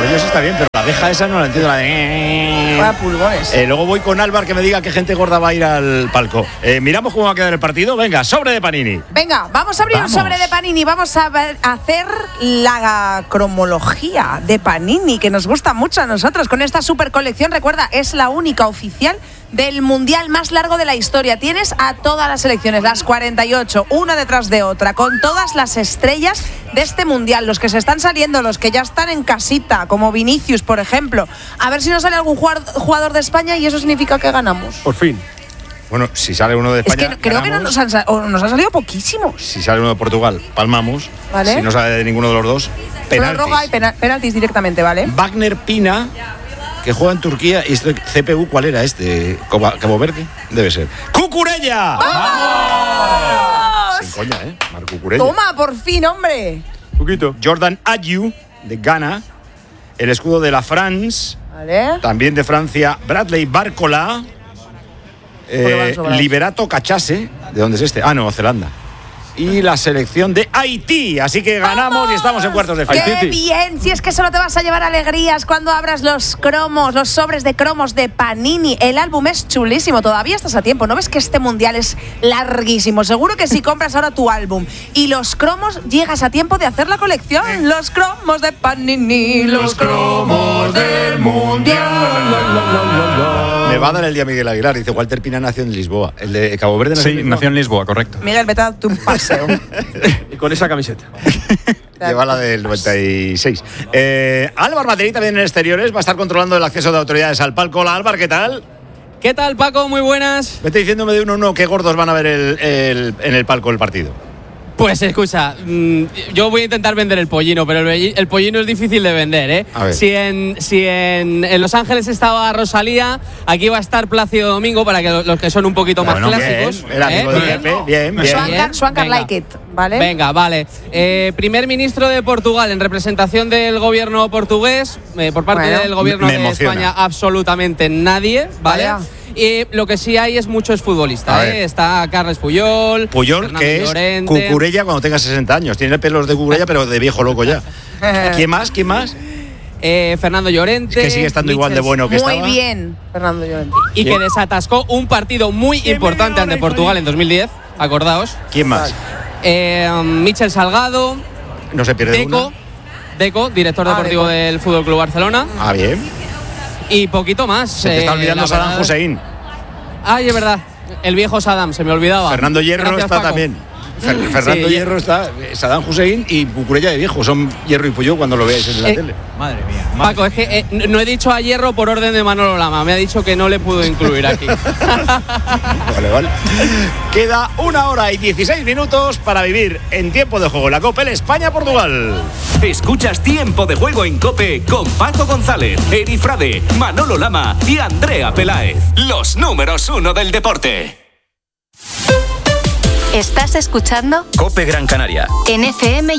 ellos está bien, pero la abeja esa no la entiendo, la de... pulgones. Luego voy con Álvaro que me diga qué gente gorda va a ir al palco. Miramos cómo va a quedar el partido. Venga, sobre de Panini. Venga, vamos a abrir un sobre de Panini. Vamos a hacer la cromología de Panini, que nos gusta mucho a nosotros. Con esta super colección, recuerda, es la única oficial del mundial más largo de la historia. Tienes a todas las selecciones, las 48, una detrás de otra, con todas las estrellas de este mundial, los que se están saliendo, los que ya están en casita, como Vinicius, por ejemplo. A ver si nos sale algún jugador de España y eso significa que ganamos. Por fin. Bueno, si sale uno de España, es que creo ganamos. que nos han salido poquísimos. Si sale uno de Portugal, palmamos. ¿Vale? Si no sale de ninguno de los dos, penaltis. Prórroga y penaltis directamente, ¿vale? Wagner Pina, que juega en Turquía. ¿Y este CPU cuál era este? ¿Cabo Verde? Debe ser. ¡Cucurella! ¡Vamos! Sin coña, Marc Cucurella. Toma, por fin, hombre. Poquito. Jordan Ayew, de Ghana. El escudo de la France. Vale. También de Francia, Bradley Barcola. Liberato Cachase. ¿De dónde es este? Nueva Zelanda. Y la selección de Haití. Así que ganamos. ¡Vamos! Y estamos en cuartos de final. ¡Qué bien! Si es que solo te vas a llevar alegrías cuando abras los cromos, los sobres de cromos de Panini. El álbum es chulísimo. Todavía estás a tiempo. ¿No ves que este mundial es larguísimo? Seguro que si compras ahora tu álbum y los cromos, llegas a tiempo de hacer la colección. Los cromos de Panini. Los cromos del mundial. Me va a dar el día Miguel Aguilar. Dice Walter Pina nació en Lisboa. El de Cabo Verde nació en Lisboa. Nació en Lisboa, correcto. Miguel, vete a darte un paseo. Y con esa camiseta. Lleva la del 96. Álvaro Materi, también en exteriores, va a estar controlando el acceso de autoridades al palco. Hola, Álvaro, ¿qué tal? ¿Qué tal, Paco? Muy buenas. Vete diciéndome de uno a uno qué gordos van a ver en el palco del partido. Pues escucha, yo voy a intentar vender el pollino, pero el pollino es difícil de vender, ¿eh? A ver. Si en Los Ángeles estaba Rosalía, aquí va a estar Plácido Domingo, para que los que son un poquito más clásicos. Bien, el amigo de Pepe, bien. Swankar like it, ¿vale? Venga, vale. Primer ministro de Portugal en representación del gobierno portugués, por parte del gobierno de España, absolutamente nadie, ¿vale? Vaya. Y lo que sí hay es muchos futbolistas, Está Carles Puyol, Fernando que es Llorente. Cucurella cuando tenga 60 años. Tiene pelos de Cucurella, pero de viejo loco ya. ¿Quién más? Fernando Llorente. Es que sigue estando igual de bueno que estaba. Muy bien, Fernando Llorente. Y que desatascó un partido muy importante ante Portugal en 2010, acordaos. ¿Quién más? Michel Salgado. No se pierde Deco, director deportivo del Fútbol Club Barcelona. Bien. Y poquito más. Se te está olvidando Saddam Hussein. Es verdad. El viejo Saddam, se me olvidaba. Fernando Hierro. Gracias, está Paco. También. Fernando Hierro está, Saddam Hussein y Cucurella de viejo. Son Hierro y Puyol cuando lo veáis en la tele. Madre mía. Paco, es que no he dicho a Hierro por orden de Manolo Lama. Me ha dicho que no le pudo incluir aquí. Vale. Queda 1 hora y 16 minutos para vivir en tiempo de juego la Copa España-Portugal. Escuchas Tiempo de Juego en COPE con Paco González, Eri Frade, Manolo Lama y Andrea Peláez. Los números 1 del deporte. ¿Estás escuchando? COPE Gran Canaria. En FM